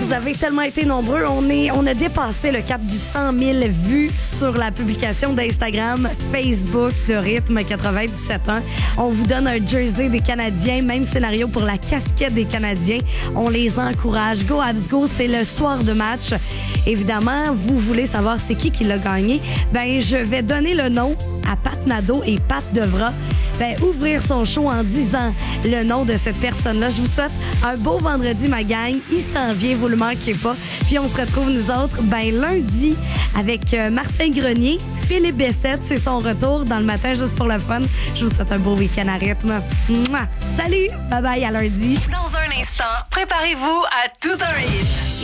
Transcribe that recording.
Vous avez tellement été nombreux. On a dépassé le cap du 100 000 vues sur la publication d'Instagram, Facebook de Rythme 97 ans. On vous donne un jersey des Canadiens, même scénario pour la casquette des Canadiens. On les encourage. Go Habs Go, c'est le soir de match. Évidemment, vous voulez savoir c'est qui l'a gagné. Ben, je vais donner le nom à Pat Nadeau et Pat devra ouvrir son show en disant le nom de cette personne-là. Je vous souhaite un beau vendredi, ma gang. Il s'en vient, vous le manquez pas. Puis on se retrouve, nous autres, lundi avec Martin Grenier. Philippe Bessette, c'est son retour dans le matin juste pour le fun. Je vous souhaite un beau week-end à rythme. Mouah! Salut! Bye-bye, à lundi. Dans un instant, préparez-vous à tout un hit.